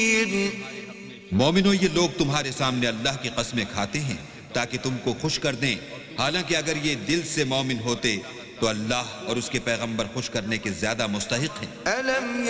मोमिनो, ये लोग तुम्हारे सामने अल्लाह की कस्में खाते हैं ताकि तुमको खुश कर दें, हालांकि अगर ये दिल से मोमिन होते तो अल्लाह और उसके पैगंबर खुश करने के ज्यादा मुस्तहिक हैं।